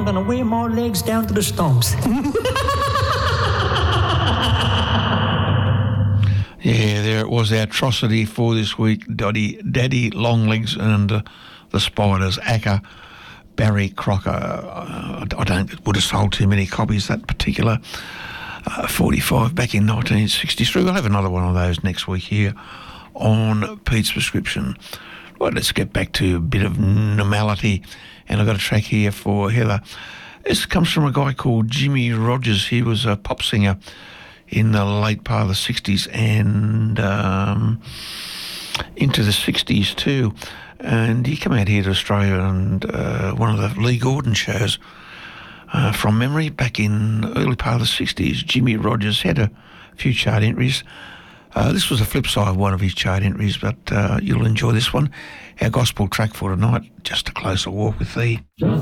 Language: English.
going to wear my legs down to the stumps. Yeah, there it was, the atrocity for this week. Daddy Longlegs and the Spiders. Acker, Barry Crocker. It would have sold too many copies, that particular 45 back in 1963. We'll have another one of those next week here on Pete's Prescription. Well, let's get back to a bit of normality. And I've got a track here for Heather. This comes from a guy called Jimmy Rogers. He was a pop singer in the late part of the 60s and into the 60s too. And he came out here to Australia and one of the Lee Gordon shows from memory back in the early part of the 60s. Jimmy Rogers had a few chart entries. This was the flip side of one of his chart entries, but you'll enjoy this one. Our gospel track for tonight, Just a Closer Walk with Thee.